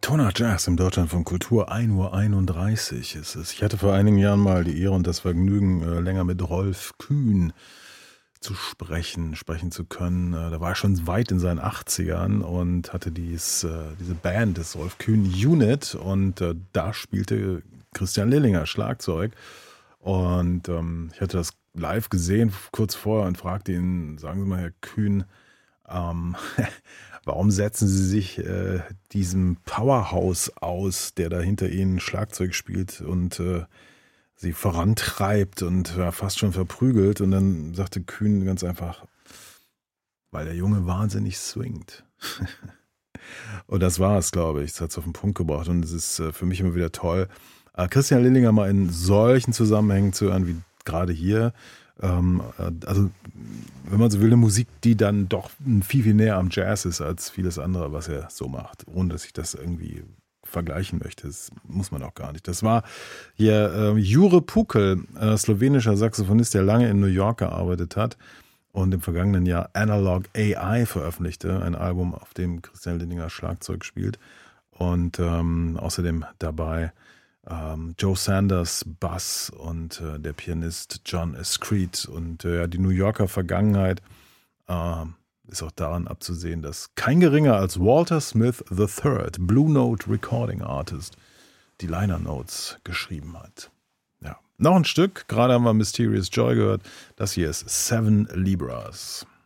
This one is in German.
Tonart Jazz im Deutschlandfunk Kultur, 1:31 Uhr ist es. Ich hatte vor einigen Jahren mal die Ehre und das Vergnügen, länger mit Rolf Kühn sprechen zu können. Da war er schon weit in seinen 80ern und hatte diese Band, das Rolf Kühn Unit, und da spielte Christian Lillinger Schlagzeug. Und ich hatte das live gesehen kurz vorher und fragte ihn: Sagen Sie mal, Herr Kühn, ähm, warum setzen Sie sich diesem Powerhouse aus, der da hinter Ihnen Schlagzeug spielt und sie vorantreibt und fast schon verprügelt? Und dann sagte Kühn ganz einfach: Weil der Junge wahnsinnig swingt. Und das war es, glaube ich. Das hat es auf den Punkt gebracht. Und es ist für mich immer wieder toll, Christian Lillinger mal in solchen Zusammenhängen zu hören, wie gerade hier. Also, wenn man so will, eine Musik, die dann doch viel, viel näher am Jazz ist als vieles andere, was er so macht. Ohne dass ich das irgendwie vergleichen möchte. Das muss man auch gar nicht. Das war hier Jure Pukel, slowenischer Saxophonist, der lange in New York gearbeitet hat und im vergangenen Jahr Analog AI veröffentlichte, ein Album, auf dem Christian Lillinger Schlagzeug spielt. Und außerdem dabei Joe Sanders Bass und der Pianist John Escreet. Und die New Yorker Vergangenheit ist auch daran abzusehen, dass kein geringer als Walter Smith III, Blue Note Recording Artist, die Liner Notes geschrieben hat. Ja, noch ein Stück, gerade haben wir Mysterious Joy gehört. Das hier ist Seven Libras.